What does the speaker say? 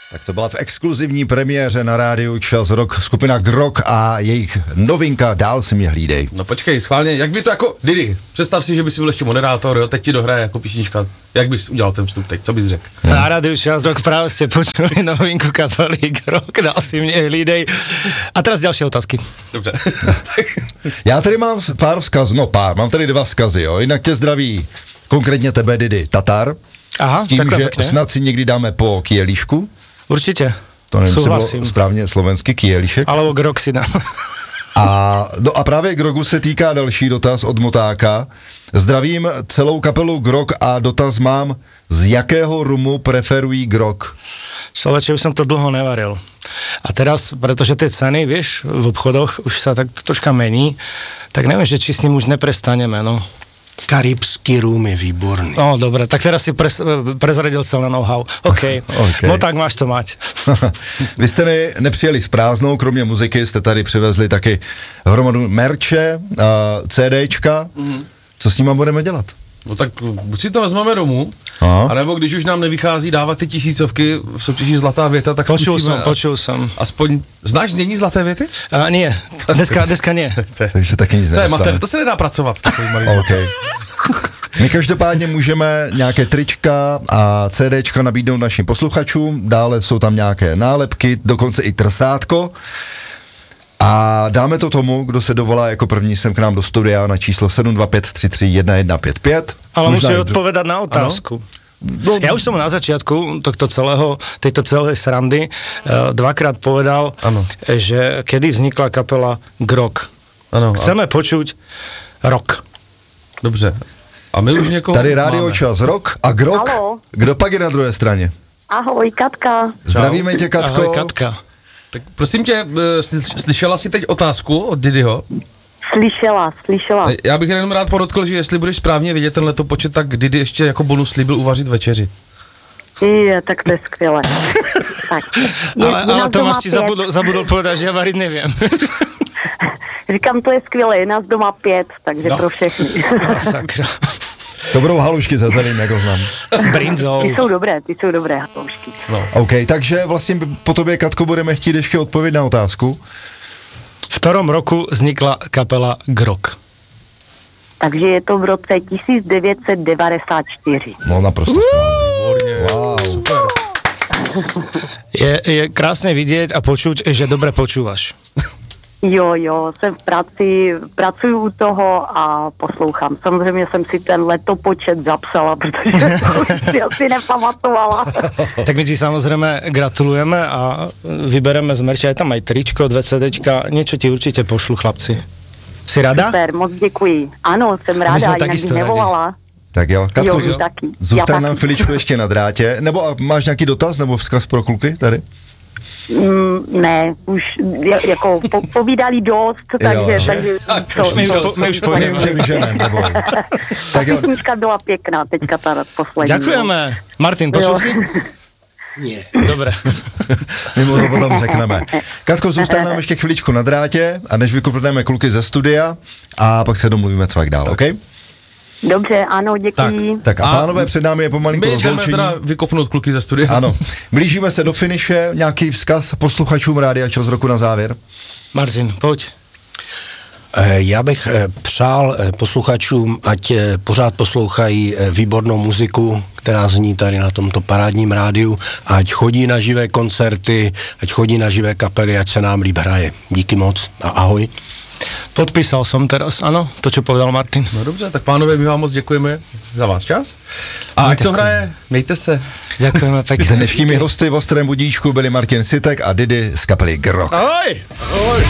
Tak to byla v exkluzivní premiéře na rádiu Čas Rock skupina Grok a jejich novinka Dál si mě hlídej. No počkej, schválně, jak by to jako, Didi, představ si, že bys byl ještě moderátor, jo, teď ti dohraje jako písnička, jak bys udělal ten vstup teď, co bys řekl? Na rádiu Čas Rock práve ste počuli novinku kapely Grok, Dál si mě hlídej. A teraz ďalšie otázky. Dobře. Já tady mám pár vzkazů, mám tady 2 vzkazy, jo, jinak tě zdraví konkrétně tebe, Didi, Tatar. Aha, s tím, takhle že pekne. snad si někdy dáme po kielišku. Určite. To nevím, Súhlasím. správně slovenský kielišek. Alebo Grok si dám. A právě Grogu se týká další dotaz od Motáka. Zdravím celou kapelu Grok a dotaz mám, z jakého rumu preferují Grok? Človeče, už som to dlho nevaril. A teraz, pretože tie ceny, vieš, v obchodoch už sa tak troška mení, tak neviem, že či s ním už neprestaneme, no. Karibský rum je výborný. No, dobre, tak teraz si prezradil celé know-how. OK. No tak máš to mať. Vy jste nepřijeli s prázdnou, kromě muziky jste tady přivezli taky hromadu merče, CDčka. Co s nima budeme dělat? No tak buď si to vezmeme domů, anebo když už nám nevychází dávat ty tisícovky v soutěži Zlatá věta, tak Počul jsem. Aspoň, znáš znění Zlaté věty? Nie, dneska nie. Takže taky nic To se nedá pracovat s takovým malým. Okay. My každopádně můžeme nějaké trička a CDčka nabídnout našim posluchačům, dále jsou tam nějaké nálepky, dokonce i trsátko. A dáme to tomu, kdo se dovolá jako první sem k nám do studia na číslo 725331155. Ale musí odpovedať na otázku. No, ja už som na začiatku tejto celej srandy dvakrát povedal, že kedy vznikla kapela Grok. Chceme počuť rock. Dobře. A my už někoho tady rádio Čas Rock a Grok. Halo. Kdo pak je na druhé straně? Ahoj, Katka. Zdravíme tě, Katko. Ahoj, Katka. Tak prosím tě, slyšela jsi teď otázku od Didyho? Slyšela. Já bych jenom rád podotkl, že jestli budeš správně vidět ten letopočet, tak Didy ještě jako bonus slíbil uvařit večeři. Tak to je skvělé. Tak. Ale Tomáš ti zabudol povedať, že ja variť neviem. Říkám, to je skvělé, je nás doma 5, takže pro všechny. Sakra. To budou halušky ze zelím, jako znám. S brinzou. Ty jsou dobré halušky. No. OK, takže vlastně po tobě, Katko, budeme chtít ještě odpověď na otázku. V ktorom roku vznikla kapela Grok? Takže je to v roce 1994. No naprosto správně. Wow. Super. Je krásne vidieť a počuť, že dobre počúvaš. Jo, jsem v práci, pracuju u toho a poslouchám. Samozřejmě jsem si ten letopočet zapsala, protože si asi nepamatovala. Tak my ti samozrejme gratulujeme a vybereme z merče, je tam aj tričko, 2 CDčka, niečo ti určite pošlu, chlapci. Si rada? Super, moc děkuji. Ano, jsem ráda, jinak bych nevolala. Tak jo, Katko, zůstaň nám taky. chviličku ještě na drátě, nebo máš nějaký dotaz nebo vzkaz pro kluky tady? Ne, už jako povídali dost, takže my už vyženem, neboj. Tak jo. Písnička byla pěkná, teďka ta poslední. Ďakujeme. Martin, počul si? Nie. Dobre. My mu to potom řekneme. Katko, zůstaň nám ještě chviličku na drátě a než vykupneme kluky ze studia a pak se domluvíme cvak dál, OK? Dobře, ano, děkuji. Tak a pánové, před námi je pomalinku rozloučení. My jdeme teda vykopnout kluky ze studia. Ano, blížíme se do finiše, nějaký vzkaz posluchačům Rádia Čas Roku na závěr? Martin, pojď. Já bych přál posluchačům, ať pořád poslouchají výbornou muziku, která zní tady na tomto parádním rádiu, ať chodí na živé koncerty, ať chodí na živé kapely, ať se nám líb hraje. Díky moc a ahoj. Podpísal som teraz, áno, to, čo povedal Martin. No dobře, tak pánové, my vám moc děkujeme za váš čas. A ať to hraje, mějte se. Ďakujeme pekne. Dnešními hosty v Ostrém budíčku byli Martin Sitek a Didy z kapely Grok. Ahoj!